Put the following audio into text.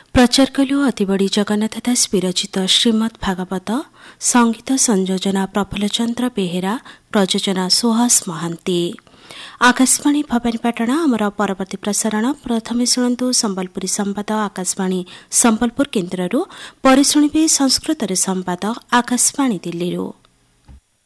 प्रचार कलु अतिबड़ी जगन्नाथ दास विरचित श्रीमद् भागवत संगीत संयोजना प्रफुल्लचंद्र बेहेरा प्रयोजना सुहास महांती। आकाशवाणी भवानीपाटना आमर परवर्ती प्रसारण प्रथमे शुणु संबलपुरी संवाद आकाशवाणी संबलपुर केन्द्ररू पर शुणिबे संस्कृत संवाद आकाशवाणी दिल्ली।